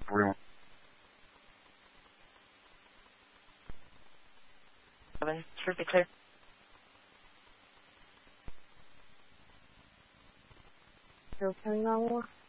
41. 7, should be clear. Still carrying on war.